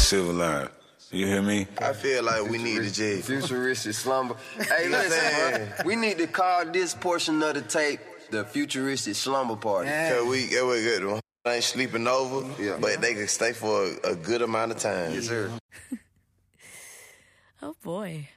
silver line. You hear me? I feel like we need to just... Futuristic slumber. Hey, listen, bro. We need to call this portion of the tape the Futuristic Slumber Party. Cause we good. Ain't sleeping over, but they can stay for a good amount of time. Yes, sir. Oh, boy.